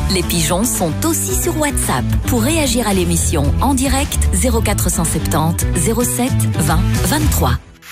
Les pigeons sont aussi sur WhatsApp. Pour réagir à l'émission en direct, 0470 07 20 23.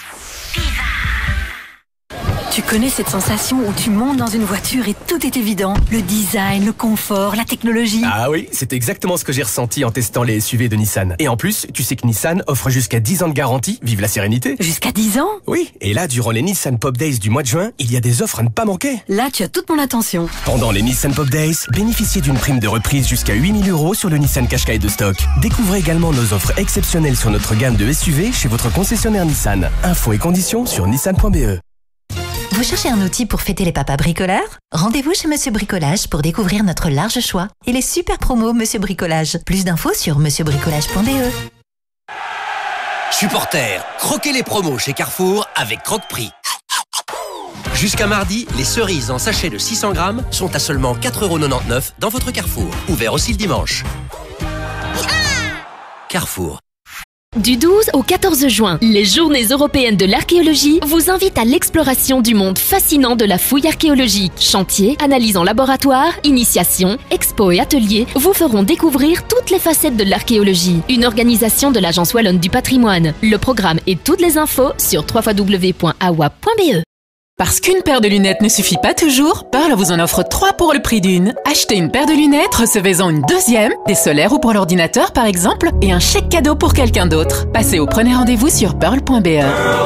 Tu connais cette sensation où tu montes dans une voiture et tout est évident? Le design, le confort, la technologie. Ah oui, c'est exactement ce que j'ai ressenti en testant les SUV de Nissan. Et en plus, tu sais que Nissan offre jusqu'à 10 ans de garantie. Vive la sérénité. Jusqu'à 10 ans? Oui, et là, durant les Nissan Pop Days du mois de juin, il y a des offres à ne pas manquer. Là, tu as toute mon attention. Pendant les Nissan Pop Days, bénéficiez d'une prime de reprise jusqu'à 8 000 € sur le Nissan Qashqai de stock. Découvrez également nos offres exceptionnelles sur notre gamme de SUV chez votre concessionnaire Nissan. Infos et conditions sur nissan.be. Vous cherchez un outil pour fêter les papas bricoleurs? Rendez-vous chez Monsieur Bricolage pour découvrir notre large choix et les super promos Monsieur Bricolage. Plus d'infos sur monsieurbricolage.be. Supporters, croquez les promos chez Carrefour avec Croque-Prix. Jusqu'à mardi, les cerises en sachet de 600 grammes sont à seulement 4,99 € dans votre Carrefour. Ouvert aussi le dimanche. Carrefour. Du 12 au 14 juin, les Journées européennes de l'archéologie vous invitent à l'exploration du monde fascinant de la fouille archéologique. Chantiers, analyses en laboratoire, initiations, expos et ateliers vous feront découvrir toutes les facettes de l'archéologie. Une organisation de l'Agence Wallonne du Patrimoine. Le programme et toutes les infos sur www.awa.be. Parce qu'une paire de lunettes ne suffit pas toujours, Pearl vous en offre 3 pour le prix d'une. Achetez une paire de lunettes, recevez-en une deuxième, des solaires ou pour l'ordinateur par exemple, et un chèque cadeau pour quelqu'un d'autre. Passez au premier rendez-vous sur pearl.be.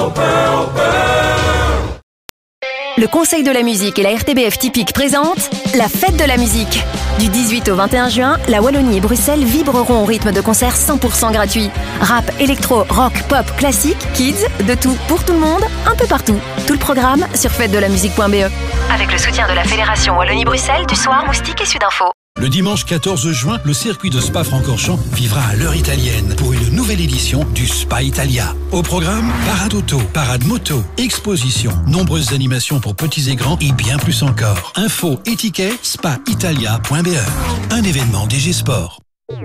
Le Conseil de la musique et la RTBF Typique présentent la fête de la musique. Du 18 au 21 juin, la Wallonie et Bruxelles vibreront au rythme de concerts 100% gratuits. Rap, électro, rock, pop, classique, kids, de tout pour tout le monde, un peu partout. Tout le programme sur fêtedelamusique.be. Avec le soutien de la Fédération Wallonie-Bruxelles, du Soir, Moustique et Sudinfo. Le dimanche 14 juin, le circuit de Spa-Francorchamps vivra à l'heure italienne pour une nouvelle édition du Spa Italia. Au programme, parade auto, parade moto, exposition, nombreuses animations pour petits et grands et bien plus encore. Info et tickets, spaitalia.be. Un événement DG Sport.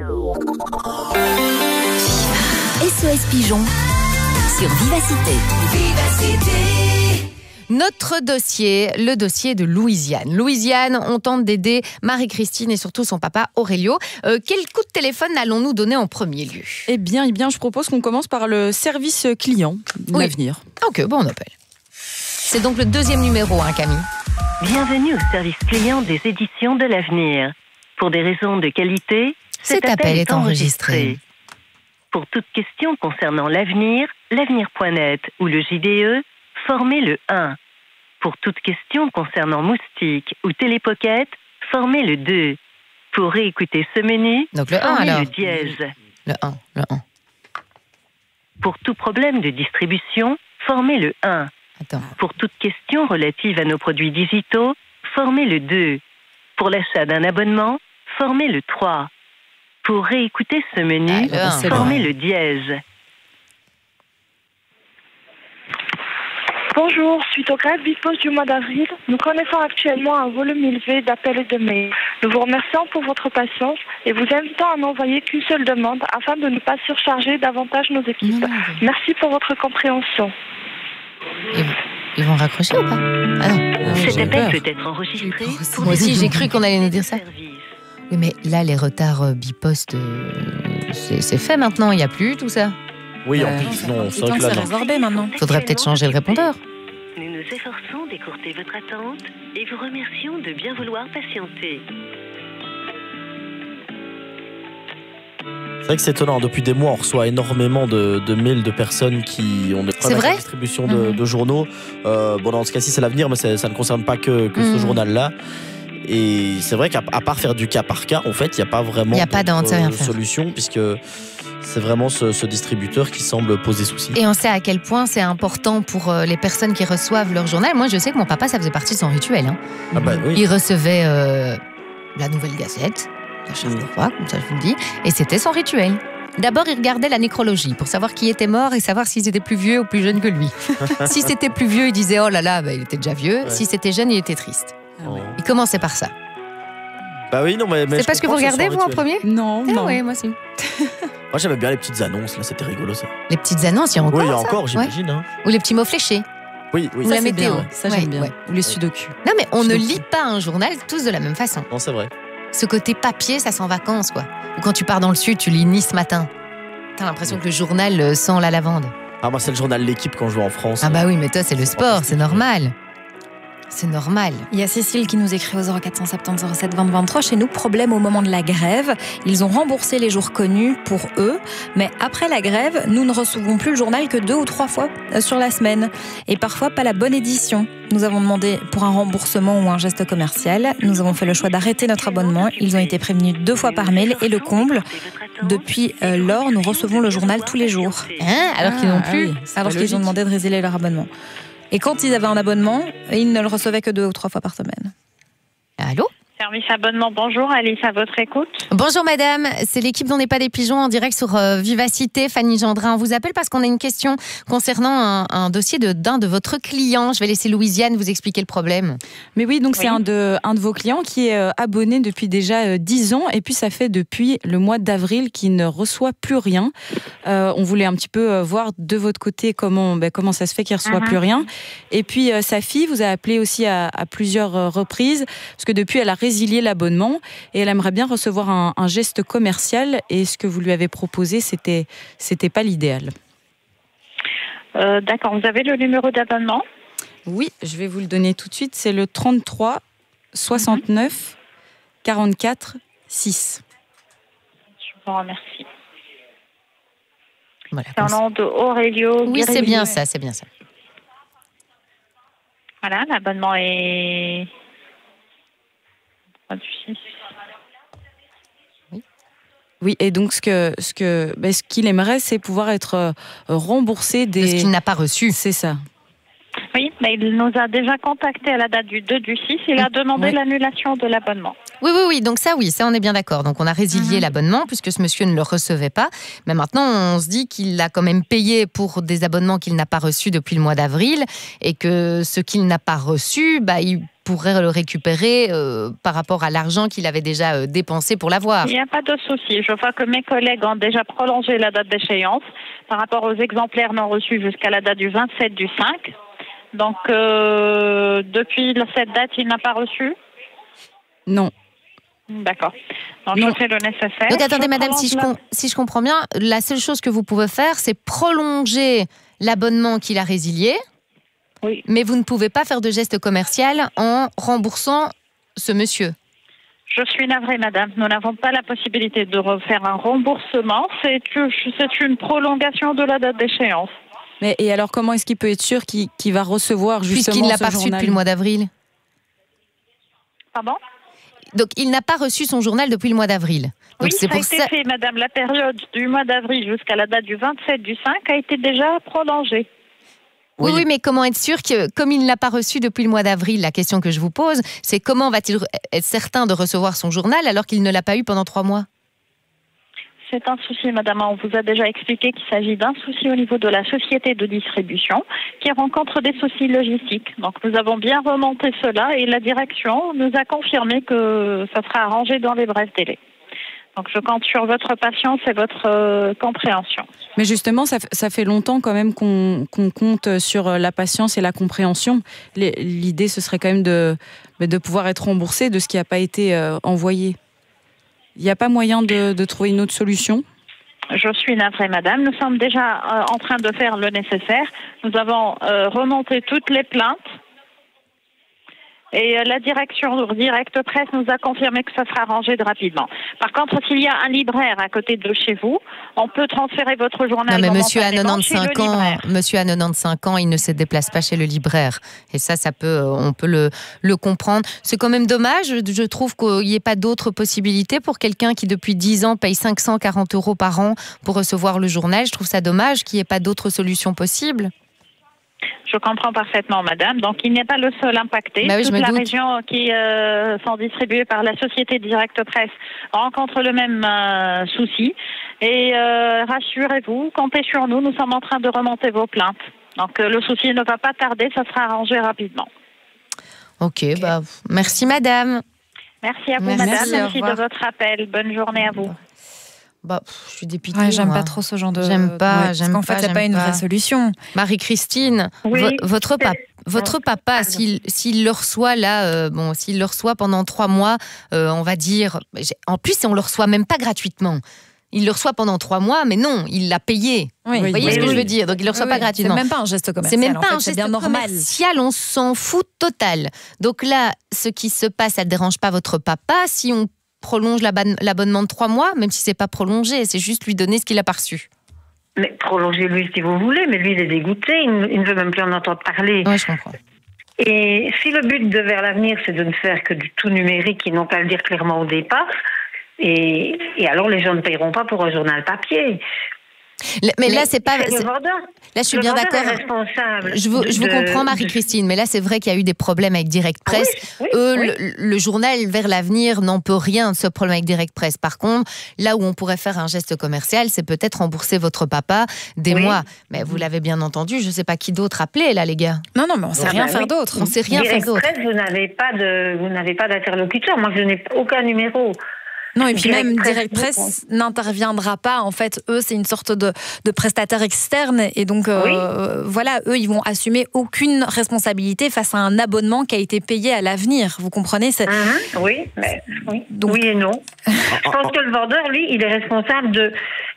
SOS Pigeon sur Vivacité. Notre dossier, le dossier de Louisiane. Louisiane, on tente d'aider Marie-Christine et surtout son papa Aurélio. Quel coup de téléphone allons-nous donner en premier lieu? Eh bien, je propose qu'on commence par le service client L'Avenir. Ok, bon, on appelle. C'est donc le deuxième numéro, Camille. Bienvenue au service client des éditions de L'Avenir. Pour des raisons de qualité, cet appel est enregistré. Pour toute question concernant l'avenir, l'avenir.net ou le JDE, formez le 1. Pour toute question concernant Moustique ou Télépocket, formez le 2. Pour réécouter ce menu, donc le 1 formez alors. le dièse. Le 1. Pour tout problème de distribution, formez le 1. Attends. Pour toute question relative à nos produits digitaux, formez le 2. Pour l'achat d'un abonnement, formez le 3. Pour réécouter ce menu, formez le dièse. Bonjour, suite au grève Bipost du mois d'avril, nous connaissons actuellement un volume élevé d'appels et de mails. Nous vous remercions pour votre patience et vous invitons à n'envoyer qu'une seule demande afin de ne pas surcharger davantage nos équipes. Merci pour votre compréhension. Ils vont raccrocher ou pas? Ah non. Cet appel peut être enregistré. Moi aussi, j'ai cru qu'on allait nous dire ça. Oui, mais là, les retards Bipost, c'est fait maintenant, il n'y a plus tout ça. Oui, en plus, non, c'est vrai que là, maintenant. Faudrait peut-être changer le répondeur. Nous nous efforçons d'écourter votre attente et vous remercions de bien vouloir patienter. C'est vrai que c'est étonnant. Depuis des mois, on reçoit énormément de mails de personnes qui ont des problèmes avec la distribution de journaux. Bon, dans ce cas-ci, c'est l'avenir, mais ça ne concerne pas que ce journal-là. Et c'est vrai qu'à part faire du cas par cas, en fait, il n'y a pas vraiment de solution, puisque c'est vraiment ce distributeur qui semble poser souci. Et on sait à quel point c'est important pour les personnes qui reçoivent leur journal. Moi, je sais que mon papa, ça faisait partie de son rituel. Ah bah, oui. Il recevait la Nouvelle Gazette, la Chasse des Rois, comme ça je vous le dis, et c'était son rituel. D'abord, il regardait la nécrologie pour savoir qui était mort et savoir s'ils étaient plus vieux ou plus jeunes que lui. Si c'était plus vieux, il disait « Oh là là, il était déjà vieux ». Ouais. Si c'était jeune, il était triste. Oh. Il commençait par ça. Bah oui, non, mais c'est pas ce que vous regardez, vous, en premier? Non. Oui, moi aussi. Moi, j'aimais bien les petites annonces, là, c'était rigolo, ça. Les petites annonces, il y a encore. Oui, il y a encore, j'imagine. Hein. Ou les petits mots fléchés. Oui. Ou la météo. Bien, ça, j'aime bien. Ou les sudoku. Non, mais on ne lit pas un journal tous de la même façon. Non, c'est vrai. Ce côté papier, ça sent vacances, quoi. Ou quand tu pars dans le sud, tu lis Nice matin. T'as l'impression que le journal sent la lavande. Ah, moi, c'est le journal L'Équipe quand je vais en France. Ah bah oui, mais toi, c'est le sport, c'est normal. C'est normal. Il y a Cécile qui nous écrit au 0470 07 20 23. Chez nous, problème au moment de la grève. Ils ont remboursé les jours connus pour eux. Mais après la grève, nous ne recevons plus le journal que 2 ou 3 fois sur la semaine. Et parfois, pas la bonne édition. Nous avons demandé pour un remboursement ou un geste commercial. Nous avons fait le choix d'arrêter notre abonnement. Ils ont été prévenus 2 fois par mail. Et le comble, depuis lors, nous recevons le journal tous les jours. Alors qu'ils n'ont plus. Alors qu'ils ont demandé de résilier leur abonnement. Et quand ils avaient un abonnement, ils ne le recevaient que 2 ou 3 fois par semaine. Allô ? Service abonnement, bonjour, Alice à votre écoute. Bonjour madame, c'est l'équipe d'On n'est pas des pigeons en direct sur Vivacité. Fanny Gendrin, on vous appelle parce qu'on a une question concernant un dossier d'un de votre client. Je vais laisser Louisiane vous expliquer le problème. Mais oui, donc c'est un de vos clients qui est abonné depuis déjà 10 ans et puis ça fait depuis le mois d'avril qu'il ne reçoit plus rien. On voulait un petit peu voir de votre côté comment ça se fait qu'il ne reçoit plus rien. Et puis sa fille vous a appelé aussi à plusieurs reprises parce que depuis elle a résilié l'abonnement et elle aimerait bien recevoir un geste commercial et ce que vous lui avez proposé, c'était pas l'idéal. D'accord, vous avez le numéro d'abonnement ? Oui, je vais vous le donner tout de suite. C'est le 33 69 44 6. Je vous remercie. Voilà, c'est un nom de Aurélio. Oui, c'est bien ça, c'est bien ça. Voilà, l'abonnement est... Oui, et donc ce qu'il aimerait, c'est pouvoir être remboursé de ce qu'il n'a pas reçu. C'est ça. Oui, mais il nous a déjà contacté à la date du 2 du 6. Il a demandé l'annulation de l'abonnement. Oui, donc ça, on est bien d'accord. Donc on a résilié l'abonnement puisque ce monsieur ne le recevait pas. Mais maintenant, on se dit qu'il a quand même payé pour des abonnements qu'il n'a pas reçus depuis le mois d'avril et que ce qu'il n'a pas reçu, il pourrait le récupérer par rapport à l'argent qu'il avait déjà dépensé pour l'avoir. Il n'y a pas de souci. Je vois que mes collègues ont déjà prolongé la date d'échéance par rapport aux exemplaires non reçus jusqu'à la date du 27 du 5. Donc, depuis cette date, il n'a pas reçu ? Non. D'accord. Donc, je fais le nécessaire. Donc, attendez, madame, si je comprends bien, la seule chose que vous pouvez faire, c'est prolonger l'abonnement qu'il a résilié. Oui. Mais vous ne pouvez pas faire de geste commercial en remboursant ce monsieur. Je suis navrée, madame. Nous n'avons pas la possibilité de refaire un remboursement. C'est une prolongation de la date d'échéance. Et alors, comment est-ce qu'il peut être sûr qu'il va recevoir justement puisqu'il ne l'a pas reçu depuis le mois d'avril ? Pardon ? Donc, il n'a pas reçu son journal depuis le mois d'avril. Donc, oui, ça a été fait, madame. La période du mois d'avril jusqu'à la date du 27 du 5 a été déjà prolongée. Oui, mais comment être sûr que, comme il ne l'a pas reçu depuis le mois d'avril, la question que je vous pose, c'est comment va-t-il être certain de recevoir son journal alors qu'il ne l'a pas eu pendant 3 mois ? C'est un souci, madame. On vous a déjà expliqué qu'il s'agit d'un souci au niveau de la société de distribution qui rencontre des soucis logistiques. Donc, nous avons bien remonté cela et la direction nous a confirmé que ça sera arrangé dans les brefs délais. Donc, je compte sur votre patience et votre compréhension. Mais justement, ça fait longtemps quand même qu'on compte sur la patience et la compréhension. L'idée, ce serait quand même de pouvoir être remboursé de ce qui n'a pas été envoyé. Il n'y a pas moyen de trouver une autre solution ? Je suis navrée, madame. Nous sommes déjà en train de faire le nécessaire. Nous avons remonté toutes les plaintes. Et la direction Direct Presse nous a confirmé que ça sera arrangé rapidement. Par contre, s'il y a un libraire à côté de chez vous, on peut transférer votre journal. Non, mais monsieur a 95 ans. Monsieur a 95 ans, il ne se déplace pas chez le libraire. Et ça on peut le comprendre. C'est quand même dommage. Je trouve qu'il n'y ait pas d'autres possibilités pour quelqu'un qui, depuis 10 ans, paye 540 € par an pour recevoir le journal. Je trouve ça dommage qu'il n'y ait pas d'autres solutions possibles. Je comprends parfaitement, madame. Donc, il n'est pas le seul impacté. Bah oui, toute la région qui sont distribuées par la société Direct Presse rencontre le même souci. Et rassurez-vous, comptez sur nous. Nous sommes en train de remonter vos plaintes. Donc, le souci ne va pas tarder. Ça sera arrangé rapidement. Ok. Merci, madame. Merci à vous, madame. Merci de votre appel. Bonne journée à vous. Je suis dépitée. Ouais, j'aime pas trop ce genre de... J'aime pas. Parce qu'en fait, c'est pas une vraie solution. Marie-Christine, oui, votre Votre papa, s'il le reçoit là, s'il le reçoit pendant 3 mois, on va dire. En plus, on le reçoit même pas gratuitement. Il le reçoit pendant 3 mois, mais non, il l'a payé. Oui. Vous voyez ce que je veux dire? Donc il le reçoit pas gratuitement. C'est même pas un geste commercial. C'est même pas un geste bien normal. commercial. On s'en fout total. Donc là, ce qui se passe, ça ne dérange pas votre papa si on prolonge l'abonnement de 3 mois, même si c'est pas prolongé, c'est juste lui donner ce qu'il a pas reçu. Mais prolongez-lui si vous voulez, mais lui, il est dégoûté, il ne veut même plus en entendre parler. Oui, je comprends. Et si le but de Vers l'avenir, c'est de ne faire que du tout numérique, ils n'ont qu'à le dire clairement au départ, et alors les gens ne payeront pas pour un journal papier. Mais là, c'est pas. Là, je suis bien d'accord. Je vous comprends, Marie-Christine, mais là, c'est vrai qu'il y a eu des problèmes avec Direct Press. Le journal Vers l'avenir n'en peut rien de ce problème avec Direct Press. Par contre, là où on pourrait faire un geste commercial, c'est peut-être rembourser votre papa des mois. Mais vous l'avez bien entendu, je ne sais pas qui d'autre appeler, là, les gars. Non, mais on ne sait rien faire d'autre. On sait rien faire d'autre. Direct Press, vous n'avez pas d'interlocuteur. Moi, je n'ai aucun numéro. Non, et puis même Direct Press n'interviendra pas. En fait, eux, c'est une sorte de prestataire externe. Et donc, voilà, eux, ils vont assumer aucune responsabilité face à un abonnement qui a été payé à l'avenir. Vous comprenez? Oui, mais donc... oui et non. Je pense que le vendeur, lui, il est responsable de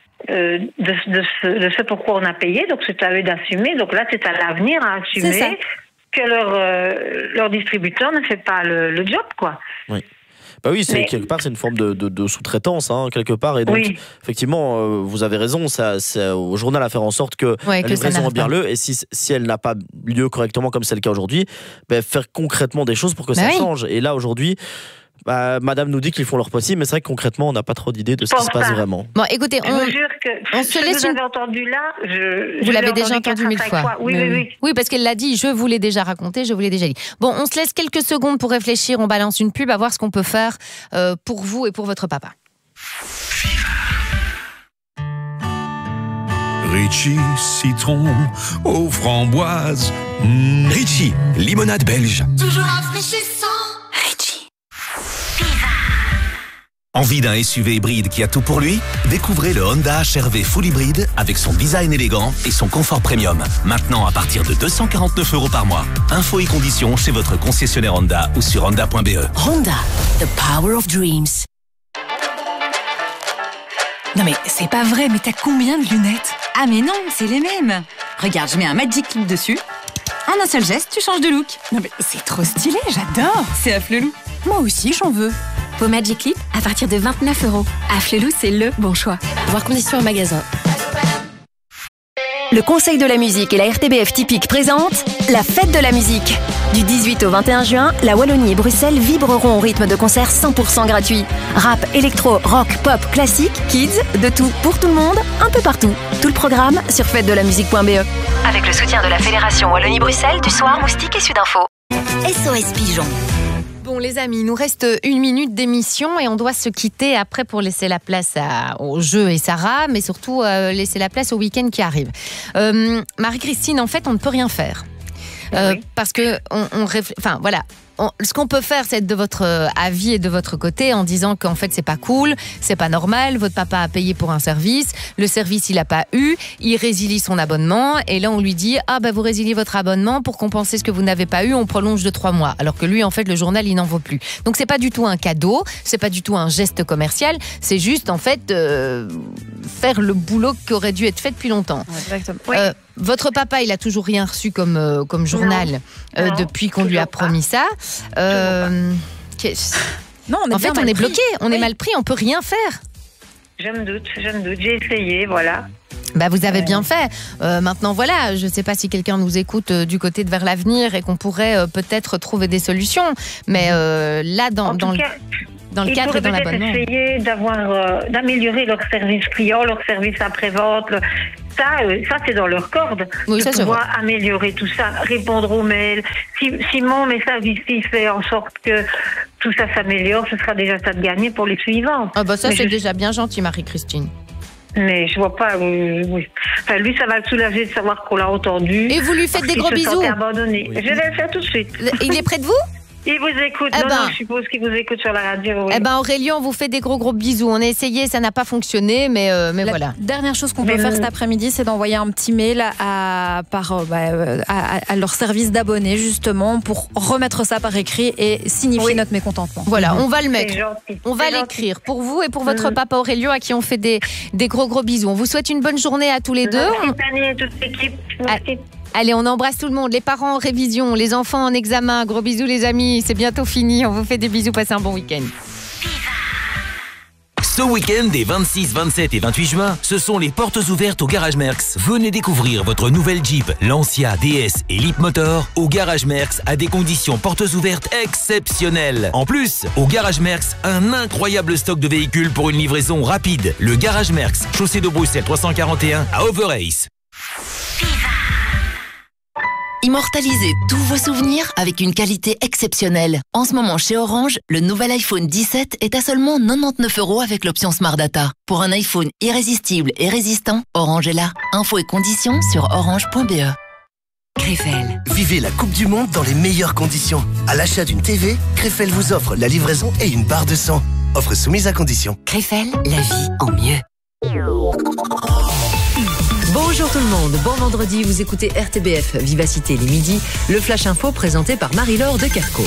ce pourquoi on a payé. Donc, c'est à eux d'assumer. Donc là, c'est à l'avenir à assumer que leur distributeur ne fait pas le job, quoi. Oui. Bah oui, quelque part, c'est une forme de sous-traitance, quelque part. Et donc, effectivement, vous avez raison, c'est au journal à faire en sorte que la livraison ait bien lieu. Et si elle n'a pas lieu correctement, comme c'est le cas aujourd'hui, faire concrètement des choses pour que ça change. Et là, aujourd'hui, madame nous dit qu'ils font leur possible, mais c'est vrai que concrètement, on n'a pas trop d'idée de ce qui se passe vraiment. Bon, écoutez, je vous jure que se laisse. Vous avez entendu là, vous l'avez déjà entendu 1000 fois. Oui. Oui, parce qu'elle l'a dit, je vous l'ai déjà raconté, je vous l'ai déjà dit. Bon, on se laisse quelques secondes pour réfléchir, on balance une pub à voir ce qu'on peut faire pour vous et pour votre papa. Ritchie, citron aux framboises. Ritchie, limonade belge. Toujours rafraîchissant. Envie d'un SUV hybride qui a tout pour lui? Découvrez le Honda HR-V Full Hybride avec son design élégant et son confort premium. Maintenant à partir de 249 € par mois. Infos et conditions chez votre concessionnaire Honda ou sur honda.be. Honda, the power of dreams. Non mais c'est pas vrai, mais t'as combien de lunettes? Ah mais non, c'est les mêmes. Regarde, je mets un Magic Clip dessus. En un seul geste, tu changes de look. Non mais c'est trop stylé, j'adore. C'est Afflelou. Moi aussi, j'en veux. Vos Magic Clip à partir de 29 €. Afflelou, c'est le bon choix. Voir conditions en magasin. Le Conseil de la musique et la RTBF Typique présentent la fête de la musique. Du 18 au 21 juin, la Wallonie et Bruxelles vibreront au rythme de concerts 100% gratuits. Rap, électro, rock, pop, classique, kids, de tout pour tout le monde, un peu partout. Tout le programme sur fêtedelamusique.be. Avec le soutien de la Fédération Wallonie-Bruxelles, du Soir, Moustique et Sudinfo. SOS Pigeon. Bon les amis, il nous reste 1 minute d'émission et on doit se quitter après pour laisser la place au jeu et Sarah, mais surtout laisser la place au week-end qui arrive. Marie-Christine, en fait, on ne peut rien faire. Parce que ce qu'on peut faire, c'est être de votre avis et de votre côté en disant qu'en fait c'est pas cool, c'est pas normal, votre papa a payé pour un service, le service il a pas eu, il résilie son abonnement et là on lui dit vous résiliez votre abonnement pour compenser ce que vous n'avez pas eu, on prolonge de 3 mois, alors que lui en fait le journal il n'en vaut plus. Donc c'est pas du tout un cadeau, c'est pas du tout un geste commercial, c'est juste en fait faire le boulot qui aurait dû être fait depuis longtemps. Exactement. Votre papa, il a toujours rien reçu comme journal depuis qu'on lui a promis ça. Non, en fait, on est bloqué, on est mal pris, on peut rien faire. Je me doute, j'ai essayé, voilà. Vous avez bien fait. Maintenant, voilà, je ne sais pas si quelqu'un nous écoute du côté de Vers l'avenir et qu'on pourrait peut-être trouver des solutions. Mais là, dans le cadre et dans l'abonnement. Ils pourraient essayer d'améliorer leur service client, leur service après-vente. Ça, c'est dans leur corde de pouvoir améliorer tout ça, répondre aux mails. Si mon message ici fait en sorte que tout ça s'améliore, ce sera déjà ça de gagner pour les suivants. Ça, c'est déjà bien gentil, Marie-Christine. Mais je vois pas. Enfin, lui, ça va le soulager de savoir qu'on l'a entendu. Et vous lui faites des gros bisous. Abandonné. Oui. Je vais le faire tout de suite. Il est près de vous? Il vous écoute. Non, je suppose qu'il vous écoute sur la radio. Oui. Eh ben, Aurélien, on vous fait des gros bisous. On a essayé, ça n'a pas fonctionné, mais voilà. Dernière chose qu'on peut faire cet après-midi, c'est d'envoyer un petit mail à leur service d'abonnés, justement, pour remettre ça par écrit et signifier notre mécontentement. Voilà, on va le mettre. On va l'écrire pour vous et pour votre papa Aurélien, à qui on fait des gros bisous. On vous souhaite une bonne journée à tous les deux. Merci, toute l'équipe. Merci. Allez, on embrasse tout le monde, les parents en révision, les enfants en examen. Gros bisous les amis, c'est bientôt fini. On vous fait des bisous, passez un bon week-end. Ce week-end des 26, 27 et 28 juin, ce sont les portes ouvertes au Garage Merckx. Venez découvrir votre nouvelle Jeep, Lancia, DS et Leapmotor au Garage Merckx à des conditions portes ouvertes exceptionnelles. En plus, au Garage Merckx, un incroyable stock de véhicules pour une livraison rapide. Le Garage Merckx, chaussée de Bruxelles 341 à Overace. Immortalisez tous vos souvenirs avec une qualité exceptionnelle. En ce moment, chez Orange, le nouvel iPhone 17 est à seulement 99 € avec l'option Smart Data. Pour un iPhone irrésistible et résistant, Orange est là. Infos et conditions sur orange.be. Krefel. Vivez la Coupe du Monde dans les meilleures conditions. À l'achat d'une TV, Krefel vous offre la livraison et une barre de sang. Offre soumise à condition. Krefel, la vie en mieux. Bonjour tout le monde, bon vendredi, vous écoutez RTBF Vivacité les midis, le Flash Info présenté par Marie-Laure de Kerckhove.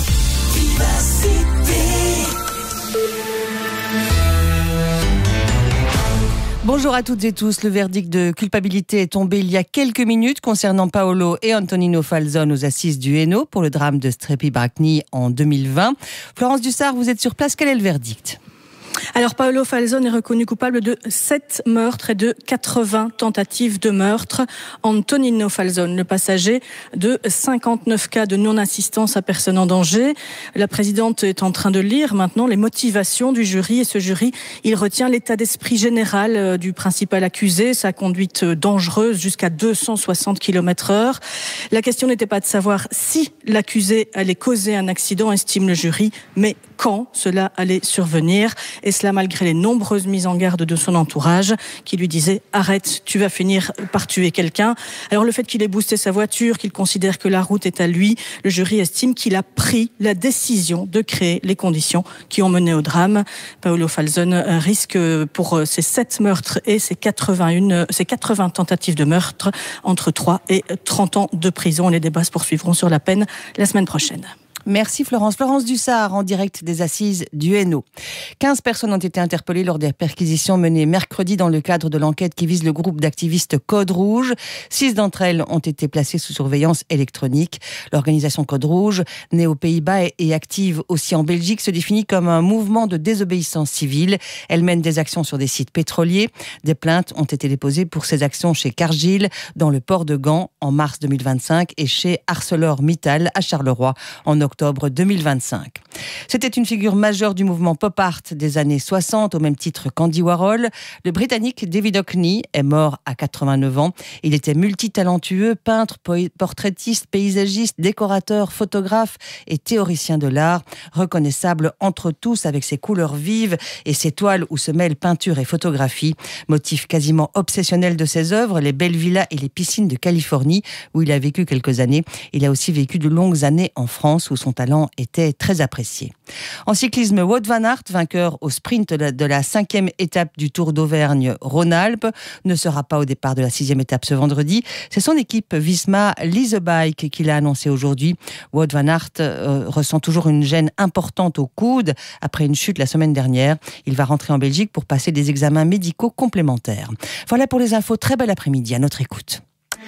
Bonjour à toutes et tous. Le verdict de culpabilité est tombé il y a quelques minutes concernant Paolo et Antonino Falzon aux assises du Hainaut pour le drame de Strepi Bracni en 2020. Florence Dussart, vous êtes sur place, quel est le verdict ? Alors Paolo Falzon est reconnu coupable de 7 meurtres et de 80 tentatives de meurtre. Antonino Falzon, le passager, de 59 cas de non-assistance à personne en danger. La présidente est en train de lire maintenant les motivations du jury, et ce jury, il retient l'état d'esprit général du principal accusé, sa conduite dangereuse jusqu'à 260 km/h. La question n'était pas de savoir si l'accusé allait causer un accident, estime le jury, mais quand cela allait survenir, et cela malgré les nombreuses mises en garde de son entourage qui lui disaient « Arrête, tu vas finir par tuer quelqu'un ». Alors le fait qu'il ait boosté sa voiture, qu'il considère que la route est à lui, le jury estime qu'il a pris la décision de créer les conditions qui ont mené au drame. Paolo Falzon risque pour ses 7 meurtres et ses 80 tentatives de meurtre entre 3 et 30 ans de prison. Les débats se poursuivront sur la peine la semaine prochaine. Merci Florence. Florence Dussart en direct des assises du Hainaut. 15 personnes ont été interpellées lors des perquisitions menées mercredi dans le cadre de l'enquête qui vise le groupe d'activistes Code Rouge. 6 d'entre elles ont été placées sous surveillance électronique. L'organisation Code Rouge, née aux Pays-Bas et active aussi en Belgique, se définit comme un mouvement de désobéissance civile. Elle mène des actions sur des sites pétroliers. Des plaintes ont été déposées pour ces actions chez Cargill, dans le port de Gand, en mars 2025, et chez ArcelorMittal à Charleroi, en octobre 2025. C'était une figure majeure du mouvement pop art des années 60, au même titre qu'Andy Warhol. Le Britannique David Hockney est mort à 89 ans. Il était multitalentueux, peintre, portraitiste, paysagiste, décorateur, photographe et théoricien de l'art, reconnaissable entre tous avec ses couleurs vives et ses toiles où se mêlent peinture et photographie. Motif quasiment obsessionnel de ses œuvres, les belles villas et les piscines de Californie, où il a vécu quelques années. Il a aussi vécu de longues années en France, où son talent était très apprécié. En cyclisme, Wout van Aert, vainqueur au sprint de la 5e étape du Tour d'Auvergne-Rhône-Alpes, ne sera pas au départ de la 6e étape ce vendredi. C'est son équipe Visma Lease Bike qui l'a annoncé aujourd'hui. Wout van Aert ressent toujours une gêne importante au coude après une chute la semaine dernière. Il va rentrer en Belgique pour passer des examens médicaux complémentaires. Voilà pour les infos. Très bel après-midi. À notre écoute.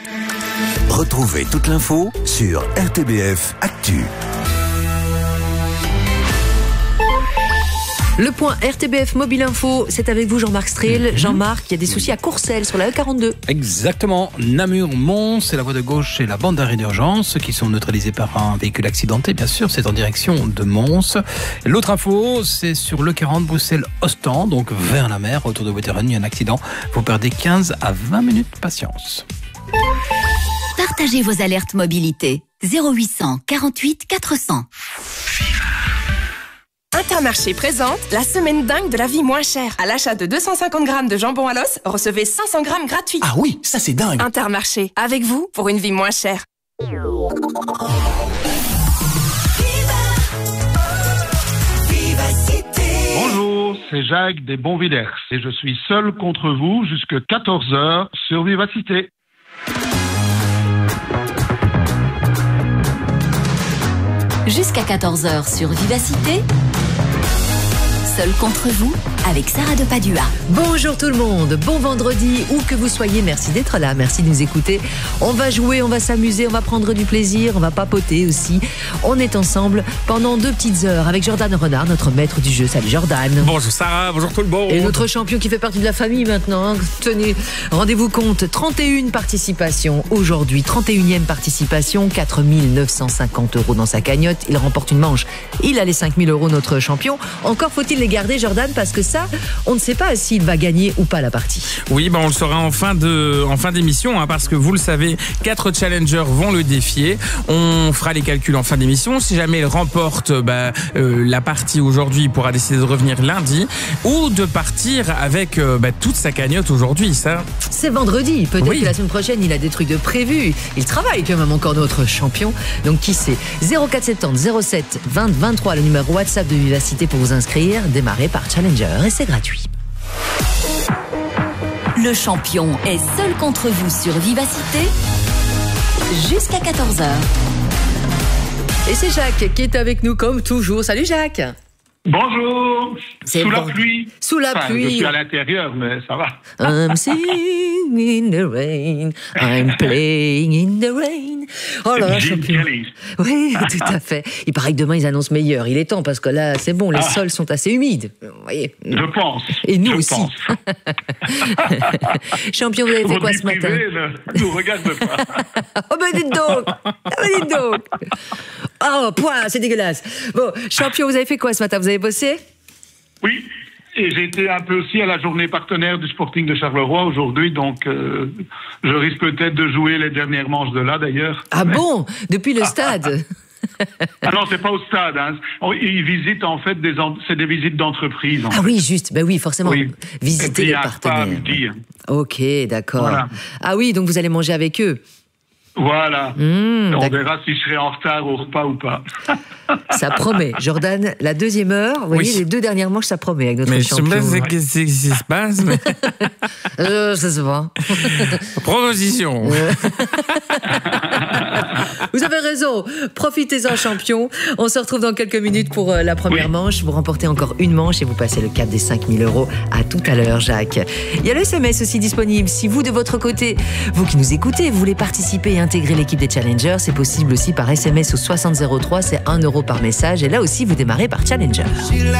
Retrouvez toute l'info sur RTBF Actu. Le point RTBF Mobile Info, c'est avec vous Jean-Marc Striel. Jean-Marc, il y a des soucis à Courcelles sur la E42. Exactement. Namur-Mons, c'est la voie de gauche et la bande d'arrêt d'urgence qui sont neutralisées par un véhicule accidenté. Bien sûr, c'est en direction de Mons. L'autre info, c'est sur l'E40 Bruxelles-Ostend, donc vers la mer, autour de Wetteren, il y a un accident. Vous perdez 15 à 20 minutes de patience. Partagez vos alertes mobilité. 0800 48 400. Intermarché présente la semaine dingue de la vie moins chère. À l'achat de 250 grammes de jambon à l'os, recevez 500 grammes gratuits. Ah oui, ça c'est dingue. Intermarché, avec vous pour une vie moins chère. c'est Jacques des Bonviders et je suis seul contre vous jusqu'à 14h sur Vivacité. Jusqu'à 14h sur Vivacité. Seul contre vous, avec Sarah de Padua. Bonjour tout le monde, bon vendredi, où que vous soyez, merci d'être là, merci de nous écouter. On va jouer, on va s'amuser, on va prendre du plaisir, on va papoter aussi. On est ensemble pendant 2 petites heures avec Jordan Renard, notre maître du jeu. Salut Jordan. Bonjour Sarah, bonjour tout le monde. Et notre champion qui fait partie de la famille maintenant. Tenez, rendez-vous compte, 31 participations aujourd'hui, 31e participation, 4 950 € dans sa cagnotte. Il remporte une manche, il a les 5 000 € notre champion. Encore faut-il les garder Jordan, parce que ça, on ne sait pas s'il va gagner ou pas la partie. Oui, on le saura en fin d'émission, parce que vous le savez, 4 challengers vont le défier. On fera les calculs en fin d'émission. Si jamais il remporte la partie aujourd'hui, il pourra décider de revenir lundi ou de partir avec toute sa cagnotte aujourd'hui. Ça, c'est vendredi. Peut-être que la semaine prochaine, il a des trucs de prévu. Il travaille quand même encore notre champion. Donc qui sait, 0470 07 20 23, le numéro WhatsApp de Vivacité pour vous inscrire. Démarrez par Challenger et c'est gratuit. Le champion est seul contre vous sur Vivacité jusqu'à 14h. Et c'est Jacques qui est avec nous comme toujours. Salut Jacques. Bonjour. Sous la pluie. Sous la pluie. Je suis à l'intérieur, mais ça va. I'm singing in the rain, I'm playing in the rain. Oh là là, champion. Oui, tout à fait. Il paraît que demain ils annoncent meilleur. Il est temps parce que là, c'est bon, les sols sont assez humides. Vous voyez. Je pense. Et nous aussi. Champion, vous avez fait quoi ce matin? Ne nous regarde pas. Oh ben dites donc. Dites donc. Oh, point, c'est dégueulasse. Bon, champion, vous avez fait quoi ce matin? Vous avez bossé? Oui, et j'ai été un peu aussi à la journée partenaire du Sporting de Charleroi aujourd'hui, donc je risque peut-être de jouer les dernières manches de là d'ailleurs. Ah bon? Depuis le stade? Ah non, c'est pas au stade. Ils visitent en fait c'est des visites d'entreprise. Ah oui, juste. Ben oui, forcément. Oui. Visiter les partenaires. Ok, d'accord. Voilà. Ah oui, donc vous allez manger avec eux. Voilà. On verra si je serai en retard au repas ou pas. Ça promet. Jordan, la deuxième heure, vous voyez, les 2 dernières manches, ça promet avec notre champion. Mais je sais pas ce qui se passe. Mais... ça se voit. Proposition. Vous avez raison. Profitez-en, champion. On se retrouve dans quelques minutes pour la première manche. Vous remportez encore une manche et vous passez le cap des 5 000 €. À tout à l'heure, Jacques. Il y a le SMS aussi disponible. Si vous, de votre côté, vous qui nous écoutez, vous voulez participer et intégrer l'équipe des Challengers, c'est possible aussi par SMS au 6003. C'est 1 € par message. Et là aussi, vous démarrez par Challenger.